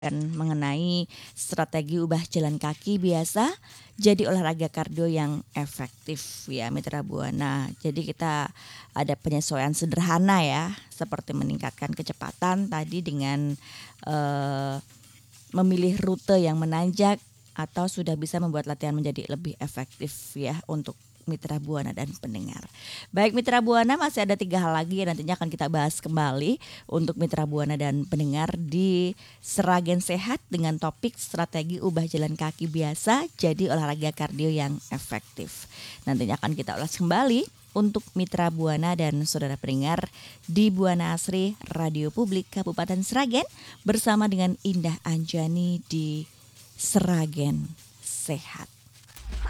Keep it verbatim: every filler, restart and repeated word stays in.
dan mengenai strategi ubah jalan kaki biasa jadi olahraga kardio yang efektif ya Mitra Buana. Jadi kita ada penyesuaian sederhana ya, seperti meningkatkan kecepatan tadi dengan eh, memilih rute yang menanjak atau sudah bisa membuat latihan menjadi lebih efektif ya untuk Mitra Buana dan pendengar. Baik Mitra Buana, masih ada tiga hal lagi yang nantinya akan kita bahas kembali untuk Mitra Buana dan pendengar di Seragen Sehat dengan topik strategi ubah jalan kaki biasa jadi olahraga kardio yang efektif. Nantinya akan kita ulas kembali untuk Mitra Buana dan saudara pendengar di Buana Asri Radio Publik Kabupaten Seragen bersama dengan Indah Anjani di Seragen Sehat.